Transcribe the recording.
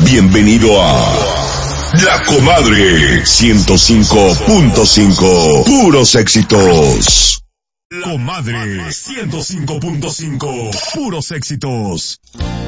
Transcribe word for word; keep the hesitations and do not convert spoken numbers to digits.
Bienvenido a La Comadre ciento cinco punto cinco. Puros éxitos. La Comadre ciento cinco punto cinco. Puros éxitos.